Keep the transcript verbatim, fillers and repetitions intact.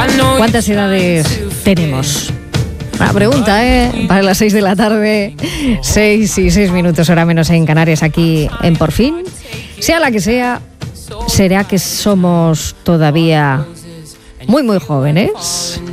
¿Cuántas edades tenemos? Una pregunta, ¿eh? Para las seis de la tarde, seis y seis minutos, hora menos en Canarias, aquí en Por Fin. Sea la que sea, ¿será que somos todavía muy, muy jóvenes?